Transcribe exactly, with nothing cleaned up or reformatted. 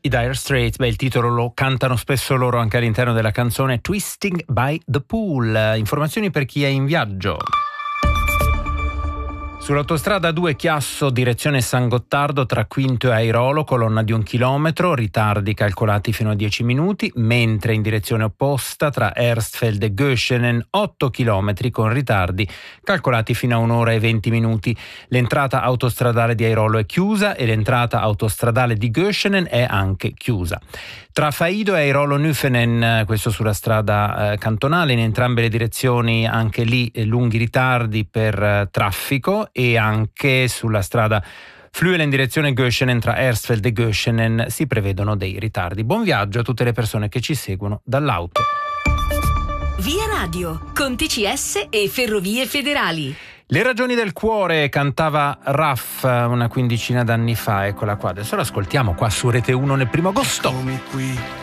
I Dire Straits, beh, il titolo lo cantano spesso loro anche all'interno della canzone Twisting by the Pool. Informazioni per chi è in viaggio. Sull'autostrada due Chiasso, direzione San Gottardo, tra Quinto e Airolo, colonna di un chilometro, ritardi calcolati fino a dieci minuti, mentre in direzione opposta tra Erstfeld e Göschenen otto chilometri con ritardi calcolati fino a un'ora e venti minuti. L'entrata autostradale di Airolo è chiusa e l'entrata autostradale di Göschenen è anche chiusa. Tra Faido e Airolo-Nüfenen, questo sulla strada eh, cantonale, in entrambe le direzioni anche lì eh, lunghi ritardi per eh, traffico, e anche sulla strada Flüelen in direzione Göschenen tra Erstfeld e Göschenen si prevedono dei ritardi. Buon viaggio a tutte le persone che ci seguono dall'auto. Via Radio, con T C S e Ferrovie Federali. Le ragioni del cuore cantava Raff una quindicina d'anni fa, eccola qua, adesso l'ascoltiamo qua su Rete uno nel primo agosto. Eccomi qui